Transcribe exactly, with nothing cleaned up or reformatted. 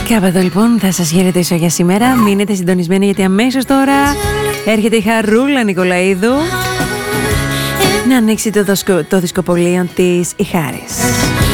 Κάπου εδώ λοιπόν θα σας χαιρετήσω για σήμερα. Μείνετε συντονισμένοι γιατί αμέσως τώρα έρχεται η Χαρούλα Νικολαίδου να ανοίξει το, δοσκο, το δισκοπωλείο της η Χάρης.